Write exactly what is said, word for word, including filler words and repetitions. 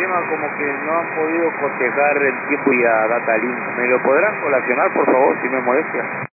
tema como que no han podido cotejar el tiempo y a Datalink. ¿Me lo podrán colacionar, por favor, si me molestia?